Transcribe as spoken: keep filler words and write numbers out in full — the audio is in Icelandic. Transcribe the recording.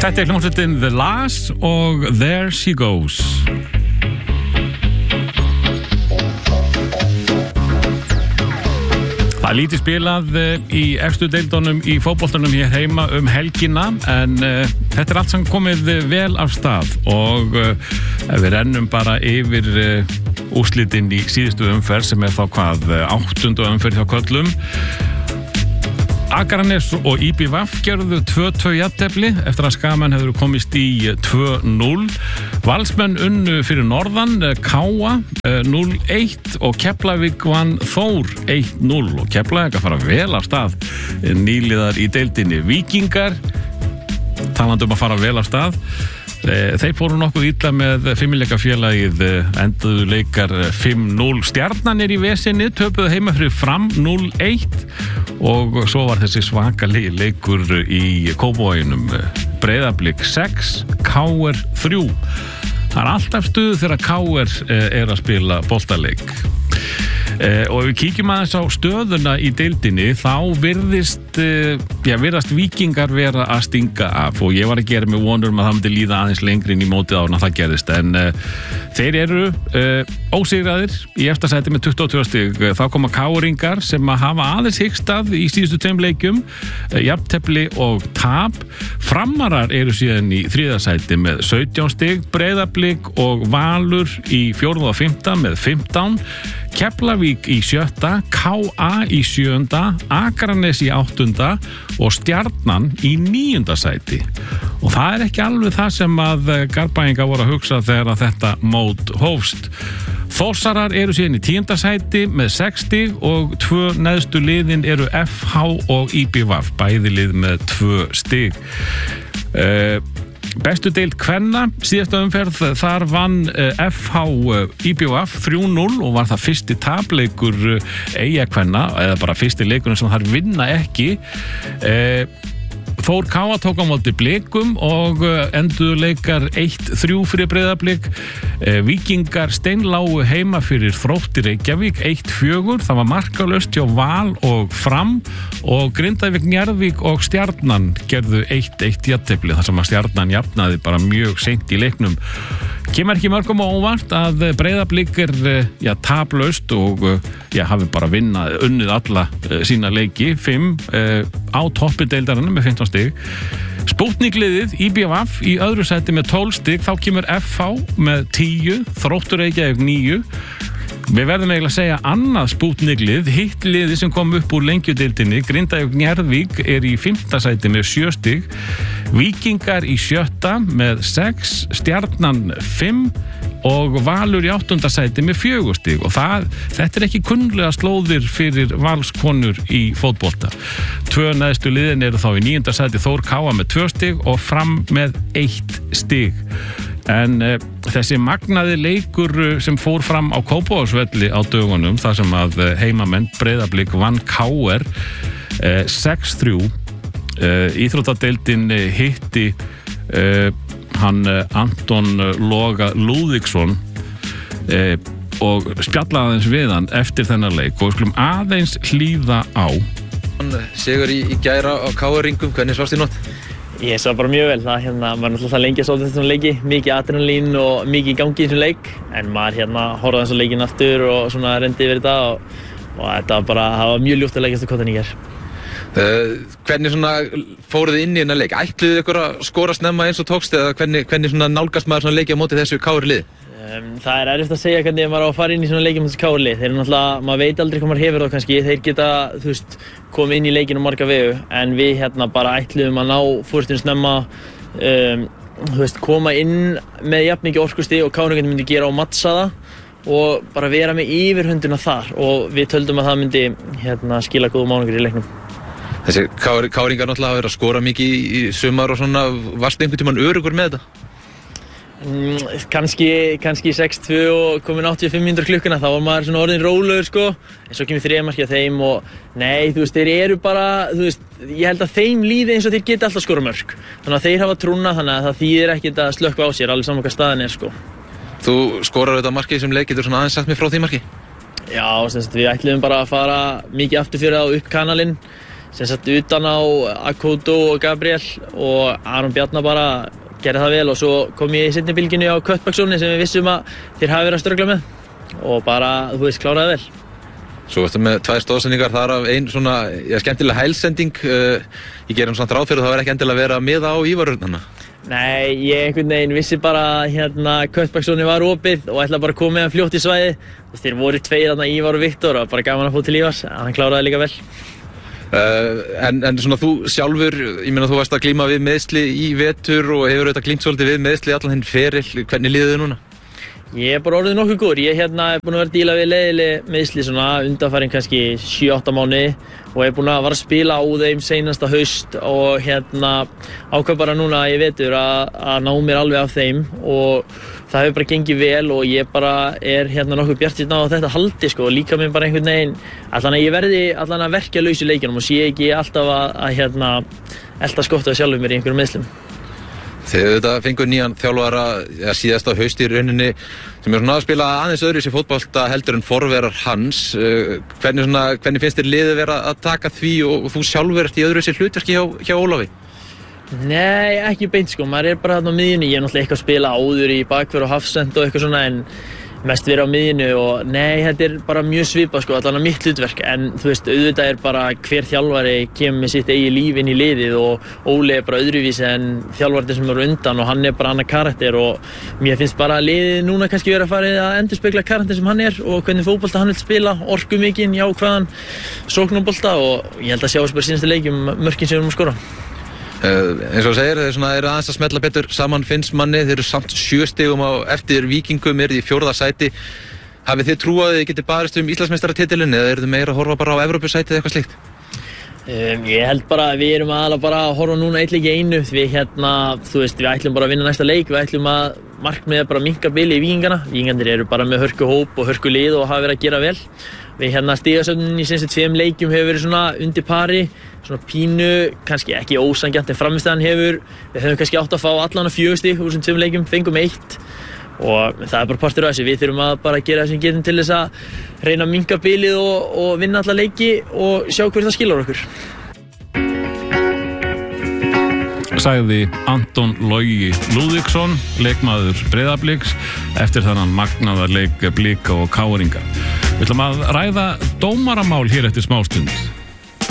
Þetta er hljómsveitin The Lass og There She Goes. Það er lítið spilað í efstu deildunum í fótboltanum hér heima um helgina, en uh, þetta er allt sem komið vel af stað og uh, við rennum bara yfir uh, úrslitin í síðustu umferð sem er þá hvað áttundu umferð hjá körlum. Akranes og í bí vé gerðu tvö tvö jafntefli eftir að Skagamenn hefur komist í tvö núll. Valsmenn unnu fyrir norðan Káa núll eitt og Keflavík vann Þór eitt núll og Keflavík að fara vel af stað nýliðar í deildinni. Víkingar, talandi um að fara vel af stað, þeir fóru nokkuð illa með fimmleika félagið, enduðu leikar fimm núll. Stjarnan er í vesinni, töpuðu heima fyrir Fram núll eitt og svo var þessi svakalegi leikur í Kópavoginum. Breiðablik sex, K R þrjú. Það er alltaf stuð þegar K R er að spila boltaleik. Eh, og ef við kíkjum aðeins á stöðuna í deildinni, þá virðist, eh, já, virðast Víkingar vera að stinga af og ég var að gera mig vonur um að það myndi líða aðeins lengri inn í mótið áður en það gerðist, en eh, þeir eru eh, ósigraðir í efsta sæti með tuttugu og tvö stig. Þá koma Káringar sem að hafa aðeins hikstað í síðustu tveim leikjum, eh, jafntefli og tap. Framarar eru síðan í þriðja sæti með sautján stig, Breiðablik og Valur í fjórða og fimmta með fimmtán. Keflavík í sjötta, K A í sjöunda, Akranes í áttunda og Stjarnan í níunda sæti. Og það er ekki alveg það sem að Garðbæingar voru að hugsa þegar að þetta mót hófst. Þórsarar eru síðan í tíunda sæti með sex stig og tvö neðstu liðin eru F H og í bí vé, bæði lið með tvö stig. Uh, Bestu deild kvenna, síðasta umferð, þar vann F H í bí vé þrjú núll og var það fyrsti tapleikur Eyja kvenna, eða bara fyrsti leikurinn sem þar vinna ekki. Þór Káa tók á móti Blikum og enduðu leikar eitt þrjú fyrir Breiðablik. Víkingar steinlágu heima fyrir Þrótti Reykjavík eitt fjögur. Það var markalaust hjá Val og Fram og Grindavík, Njarðvík og Stjarnan gerðu eitt eitt jafntefli þar sem að Stjarnan jafnaði bara mjög seint í leiknum. Kemur ekki mörgum á óvart að Breiðablik er ja, taplaust og ja, hafi bara vinnað, unnið alla uh, sína leiki, fimm uh, á toppi deildarinnar með fimmtán stig. Spútnikliðið í bí vé í öðru sæti með tólf stig, þá kemur F H með tíu, Þróttur Reykjavík níu. Við verðum eiginlega að segja annað Spútniklið, hitt liði sem kom upp úr lengjudeildinni, Grindavík Njarðvík er í fimmta sæti með sjö stig, Víkingar í sjötta með sex, Stjarnan fimm og Valur í áttunda sæti með fjögur stig og það, þetta er ekki kunnlega slóðir fyrir valskonur í fótbolta. Tvö neðstu liðin eru þá í níunda sæti, Þór Káa með tvö stig og Fram með eitt stig. En uh, þessi magnaði leikur uh, sem fór fram á Kópavogsvelli á dögunum, þar sem að uh, heimamenn Breiðablik vann K R uh, sex þrjú. Uh, Íþróttadeildin uh, hitti uh, hann uh, Anton Loga Lúðvíksson uh, og spjallaði aðeins við hann eftir þennan leik og skulum aðeins hlýða á. Sigur í, í gæra á K R-ringum, hvernig svast í nótt? Ég sá bara mjög vel, það hérna, maður náttúrulega það lengi að svolítið þessum leiki, mikið adrenalín og mikið í gangi í þessum leik, en maður hérna horfði þessum leikin aftur og svona reyndi yfir þetta og, og þetta var bara, það var mjög ljúft að leikast á Kottan í gær. Uh, hvernig svona fóruð þið inn í þennan leik? Ætluðu þið ykkur að skora snemma eins og tókst eða hvernig, hvernig svona nálgast maður svona leiki á móti þessu K R-lið? Um, það er erfitt að segja hvernig maður á að fara inn í svona leikjum þessu K R-lið. Þeir eru náttúrulega, maður veit aldrei hvað maður hefur þá kannski, þeir geta, þú veist, komið inn í leikinu marga vegu, en við hérna bara ætluðum að ná fórstun snemma, um, þú veist, koma inn með jafn mikið orkustig og K R myndi gera og mattsa það og bara vera með yfirhöndina þar og við töldum að það myndi hérna skila góðum árangur í leiknum. Þessi K R-ingar náttúrulega hafa verið að skora mikið í sumar og svona, varstu einhvern tímann öruggur með þetta? Mm, kannski, kannski sex tvö og komin áttatíu og fimm mínútur klukkuna, þá var maður svona orðin rólegur sko, en svo kemur þriðja markið á þeim og nei, þú veist, þeir eru bara, þú veist, ég held að þeim líði eins og þeir geta alltaf skora mörk, þannig að þeir hafa trúna, þannig að það þýðir ekkert að slökkva á sér, alveg saman hvað staðan er sko. Þú skorar þetta markið sem leik, getur svona aðeins sagt mér frá því marki? Já, semst, við ætluðum bara að fara mikið aftur fyrir það og upp kanalinn, sem sagt utan á Akoto og Gabriel og Aron Bjarnar bara gerði það vel og svo kom ég í seinni bylginu á cutback-zónni sem við vissum að þeir hafi verið að ströggla með og bara, þú veist, kláraði vel. Svo ertu með tvær stóðsendingar, þar af ein svona, já, skemmtilega hælsending. Uh, ég gerum svona ráð fyrir það var ekki endilega að vera með á Ívarurnana. Nei, ég einhvern veginn vissi bara hérna cutback-zónni var opið og ætlaði bara að koma með hann fljótt í svæði. Þeir voru tveir þarna, Ívar og Viktor, og bara gaman að fá til Ívars, hann kláraði líka vel. Uh, en, en svona þú sjálfur, ég meina þú varst að glíma við meiðsli í vetur og hefur auðvitað glímt svolítið við meiðsli allan hinn feril, hvernig líður þið núna? Ég er bara orðið nokkuð góður. Ég hérna er búinn að vera að díla við leiðileg meiðsli svona undanfarin kannski sjö átta mánuði og er búinn að vera að spila á þeim seinasta haust og hérna ákvað bara núna ég vetur að, að ná mér alveg af þeim og það hefur bara gengið vel og ég bara er hérna nokkuð bjartsýnn á þetta haldi sko og líka mér bara einhvern veginn allan að ég verði allan að verkja laus í leikjunum og sé ekki alltaf að, að hérna elta skotta sjálfur mér í einhverjum meiðslum. Þegar þetta fengur nýjan þjálfara ja, síðasta haust í rauninni sem er svona að spila aðeins öðru sér fótbolta heldur en forverar hans uh, hvernig, svona, hvernig finnst þér liðið vera að taka því og, og þú sjálfur ert í öðru sér hlutverki hjá, hjá Ólafi? Nei, ekki beint sko, maður er bara þarna á miðjunni, ég er náttúrulega eitthvað að spila áður í bakverð og hafsend og eitthvað svona en mest verið á miðjunni og nei, þetta er bara mjög svipað sko, allan að mitt hlutverk en þú veist, auðvitað er bara hver þjálfari kemur með sitt eigi líf inn í liðið og Óli er bara öðruvísi en þjálfarnir sem eru undan og hann er bara annar karakter og mér finnst bara að liðið núna kannski verið að fara að endurspegla karakter sem hann er og hvernig fótbolta hann vil spila, orku mikinn, jákvæðan sóknarbolta og ég held að sjá þess bara síðustu leikjum mörkin sem við erum að skora. Uh, eins og segir, þeir eru aðeins að smetla betur saman finnst manni, þeir eru samt sjö stigum á eftir Víkingum, eru í fjórða sæti. Hafið þið trúið að þið getið barist um Íslandsmeistaratitilinn eða eru þið meira að horfa bara á Evrópusætið eða eitthvað slíkt? Um, ég held bara að við erum aðalega bara að horfa núna eitt leik í einu við hérna, þú veist, við ætlum bara að vinna næsta leik, við ætlum að markmiðið bara að minnka bili í Víkingana. Víkingarnir eru bara með hörku hóp og hörku lið og hafa verið að gera vel. Við hérna stigasöfnin í senstu tveim leikjum hefur verið svona undir pari, svona pínu, kannski ekki ósanngjarnt en framistæðan hefur, við höfum kannski átt að fá allan að fjögur stig úr þessum tveim leikjum, fengum eitt og það er bara partur af þessu, við þurfum að bara gera það sem getum til þess að reyna að minnka bilið og, og vinna alla leiki og sjá hver það skilar okkur. Sagði Anton Logi Lúðvíksson, leikmaður Breiðabliks eftir þannan magnaða leik Blika og Káringa. Við ætlum að ræða dómaramál hér eftir smástund.